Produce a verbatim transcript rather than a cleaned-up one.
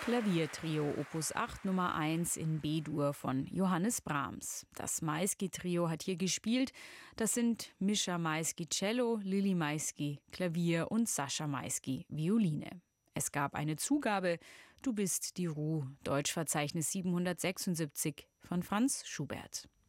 Klaviertrio Opus acht Nummer eins in B-Dur von Johannes Brahms. Das Maisky-Trio hat hier gespielt. Das sind Mischa Maisky Cello, Lili Maisky Klavier und Sascha Maisky Violine. Es gab eine Zugabe, Du bist die Ruh, Deutschverzeichnis siebenhundertsechsundsiebzig von Franz Schubert.